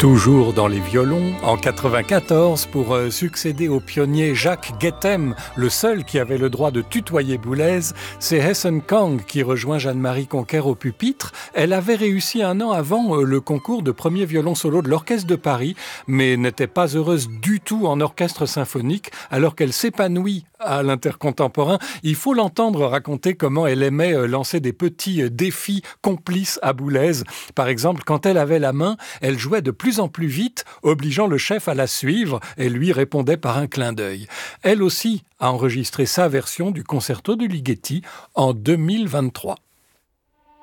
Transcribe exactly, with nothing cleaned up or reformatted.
Toujours dans les violons, en quatre-vingt-quatorze, pour euh, succéder au pionnier Jacques Guettem, le seul qui avait le droit de tutoyer Boulez, c'est Hessen Kang qui rejoint Jeanne-Marie Conquer au pupitre. Elle avait réussi un an avant euh, le concours de premier violon solo de l'Orchestre de Paris, mais n'était pas heureuse du tout en orchestre symphonique, alors qu'elle s'épanouit à l'intercontemporain. Il faut l'entendre raconter comment elle aimait euh, lancer des petits euh, défis complices à Boulez. Par exemple, quand elle avait la main, elle jouait de plus en plus vite, obligeant le chef à la suivre et lui répondait par un clin d'œil. Elle aussi a enregistré sa version du concerto de Ligeti en deux mille vingt-trois.